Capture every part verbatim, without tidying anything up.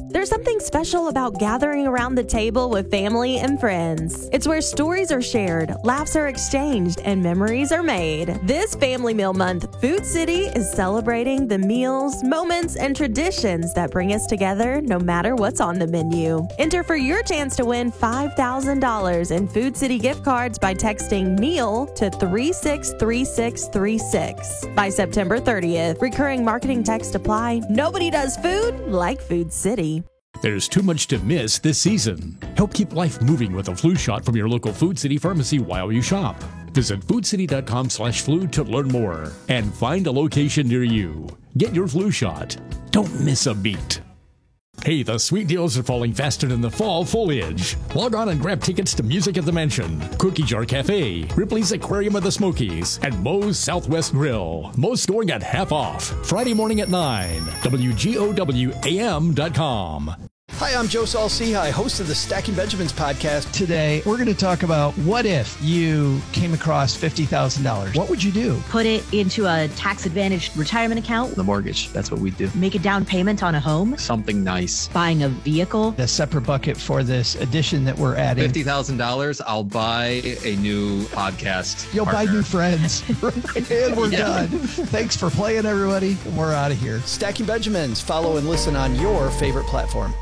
There's something special about gathering around the table with family and friends. It's where stories are shared, laughs are exchanged, and memories are made. This Family Meal Month, Food City is celebrating the meals, moments, and traditions that bring us together no matter what's on the menu. Enter for your chance to win five thousand dollars in Food City gift cards by texting meal to three six three six three six. By September thirtieth, recurring marketing text apply. Nobody does food like Food City. There's too much to miss this season. Help keep life moving with a flu shot from your local Food City pharmacy while you shop. Visit foodcity.com slash flu to learn more and find a location near you. Get your flu shot. Don't miss a beat. Hey, the sweet deals are falling faster than the fall foliage. Log on and grab tickets to Music at the Mansion, Cookie Jar Cafe, Ripley's Aquarium of the Smokies, and Moe's Southwest Grill. Most going at half off. Friday morning at nine. W G O W A M dot com. Hi, I'm Joe Saul-Sehy, host of the Stacking Benjamins podcast. Today, we're going to talk about what if you came across fifty thousand dollars. What would you do? Put it into a tax-advantaged retirement account. The mortgage, that's what we do. Make a down payment on a home. Something nice. Buying a vehicle. A separate bucket for this addition that we're adding. fifty thousand dollars, I'll buy a new podcast You'll partner. buy new friends. And we're Yeah. done. Thanks for playing, everybody. We're out of here. Stacking Benjamins. Follow and listen on your favorite platform.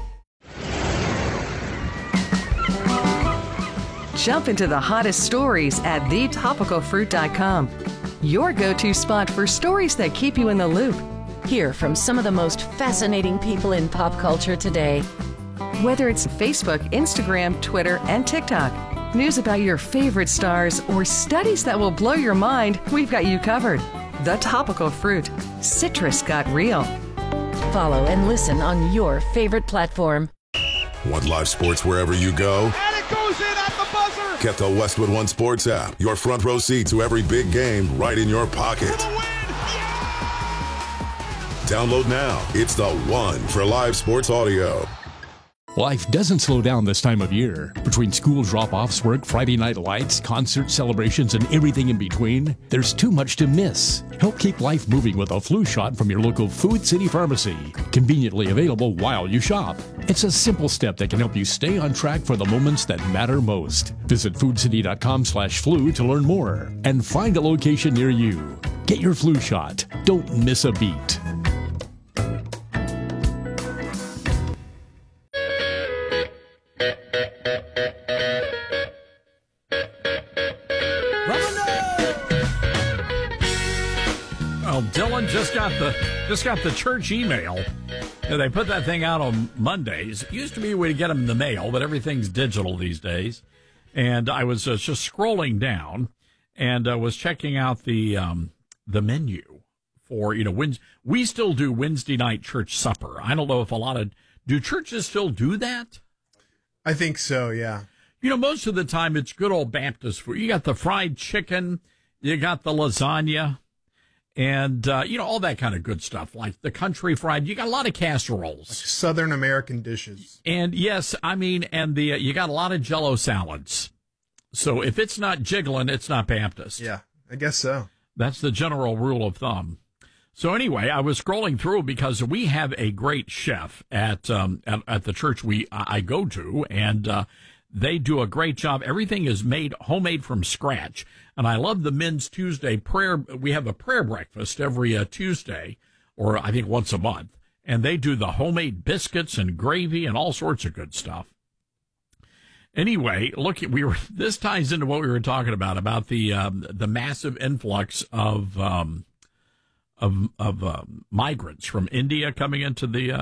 Jump into the hottest stories at the topical fruit dot com. Your go-to spot for stories that keep you in the loop. Hear from some of the most fascinating people in pop culture today. Whether it's Facebook, Instagram, Twitter, and TikTok, news about your favorite stars, or studies that will blow your mind, we've got you covered. The Topical Fruit. Citrus got real. Follow and listen on your favorite platform. Want live sports wherever you go? And it goes in at the buzzer! Get the Westwood One Sports app. Your front row seat to every big game right in your pocket. Download now. It's the one for live sports audio. Life doesn't slow down this time of year. Between school drop-offs, work, Friday night lights, concert celebrations, and everything in between, there's too much to miss. Help keep life moving with a flu shot from your local Food City pharmacy. Conveniently available while you shop. It's a simple step that can help you stay on track for the moments that matter most. Visit foodcity.com slash flu to learn more and find a location near you. Get your flu shot. Don't miss a beat. Well, Dylan just got the just got the church email. You know, they put that thing out on Mondays. It used to be we'd get them in the mail, but everything's digital these days. And I was uh, just scrolling down and uh, was checking out the um, the menu for, you know, Wednesday. We still do Wednesday night church supper. I don't know if a lot of do churches still do that. I think so, yeah. You know, most of the time it's good old Baptist food. You got the fried chicken, you got the lasagna. And, uh, you know, all that kind of good stuff, like the country fried. You got a lot of casseroles. Like Southern American dishes. And, yes, I mean, and the uh, you got a lot of Jell-O salads. So if it's not jiggling, it's not Baptist. Yeah, I guess so. That's the general rule of thumb. So anyway, I was scrolling through because we have a great chef at um, at, at the church we I go to, and uh, they do a great job. Everything is made homemade from scratch. And I love the Men's Tuesday prayer. We have a prayer breakfast every uh, Tuesday, or I think once a month. And they do the homemade biscuits and gravy and all sorts of good stuff. Anyway, look, we were. This ties into what we were talking about, about the um, the massive influx of um, of, of uh, migrants from India coming into the uh,